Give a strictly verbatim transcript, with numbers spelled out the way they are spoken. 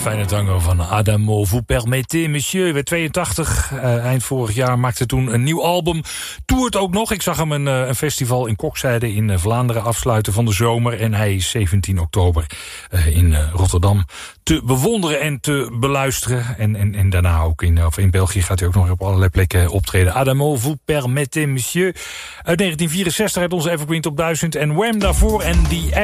fijne tango van Adamo, vous permettez, monsieur. Werd tweeëntachtig, uh, eind vorig jaar maakte toen een nieuw album. Toert ook nog. Ik zag hem een, uh, een festival in Kokzijde in uh, Vlaanderen afsluiten van de zomer. En hij is zeventien oktober uh, in uh, Rotterdam te bewonderen en te beluisteren. En, en, en daarna ook in, of in België gaat hij ook nog op allerlei plekken optreden. Adamo, vous permettez, monsieur. Uit negentien vierenzestig uit onze Evergreen Top duizend. En Wham daarvoor en die